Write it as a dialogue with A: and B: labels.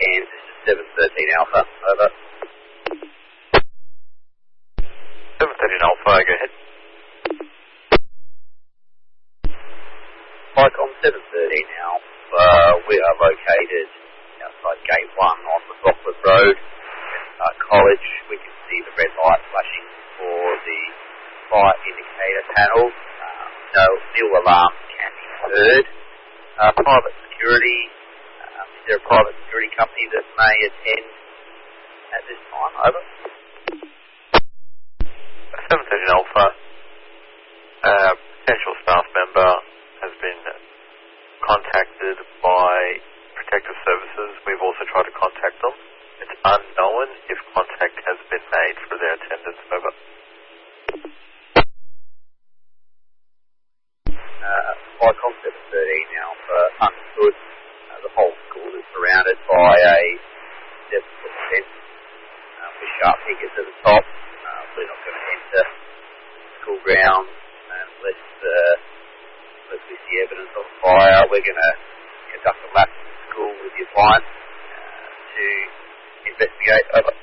A: Cairns, this is 713 Alpha, over.
B: 713 Alpha, go ahead.
A: Icon 713 Alpha, we are located outside Gate 1 on the Rockwood Road, College. We can see the red light flashing for the fire indicator panel. No new alarm can be heard. Private security, is there a private security company that may attend at this time? Over.
B: 713 Alpha, potential staff member has been contacted by Protective Services. We've also tried to contact them. It's unknown if contact has been made for their attendance. Over.
A: Icon 713 Alpha, understood. The whole school is surrounded by a 7-foot fence with sharp pickets at the top. We're not going to enter school grounds unless we see evidence of fire. We're going to conduct a lap to the school with the appliance to investigate. Over.